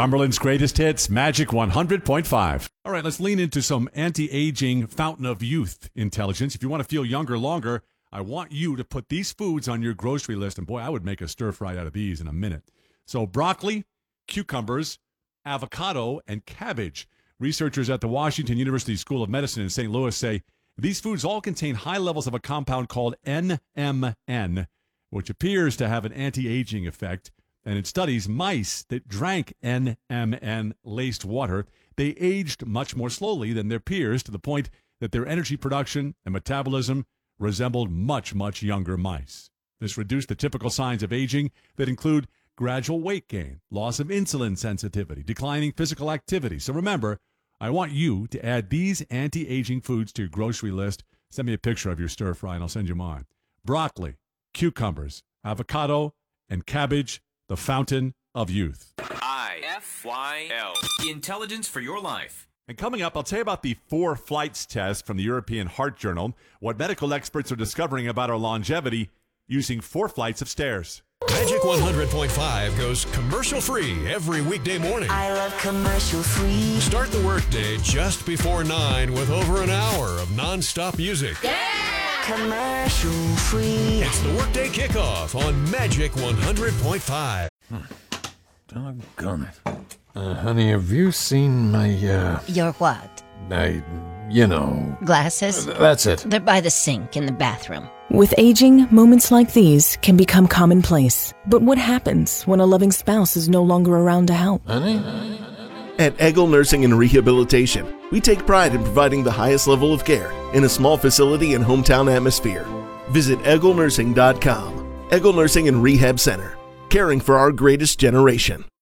Cumberland's greatest hits, Magic 100.5. All right, let's lean into some anti-aging fountain of youth intelligence. If you want to feel younger longer, I want you to put these foods on your grocery list. And boy, I would make a stir fry out of these in a minute. So broccoli, cucumbers, avocado, and cabbage. Researchers at the Washington University School of Medicine in St. Louis say these foods all contain high levels of a compound called NMN, which appears to have an anti-aging effect. And in studies, mice that drank NMN-laced water, they aged much more slowly than their peers, to the point that their energy production and metabolism resembled much, much younger mice. This reduced the typical signs of aging that include gradual weight gain, loss of insulin sensitivity, declining physical activity. So remember, I want you to add these anti-aging foods to your grocery list. Send me a picture of your stir fry and I'll send you mine. Broccoli, cucumbers, avocado, and cabbage, the fountain of youth. IFYL. Intelligence for your life. And coming up, I'll tell you about the 4 flights test from the European Heart Journal, what medical experts are discovering about our longevity using 4 flights of stairs. Magic 100.5 goes commercial-free every weekday morning. I love commercial-free. Start the workday just before 9 with over an hour of non-stop music. Commercial-free. It's the workday kickoff on Magic 100.5. Doggone it. Honey, have you seen my, Your what? Glasses? That's it. They're by the sink in the bathroom. With aging, moments like these can become commonplace. But what happens when a loving spouse is no longer around to help? Honey? At Eggle Nursing and Rehabilitation, we take pride in providing the highest level of care in a small facility and hometown atmosphere. Visit EggleNursing.com. Eggle Nursing and Rehab Center, caring for our greatest generation.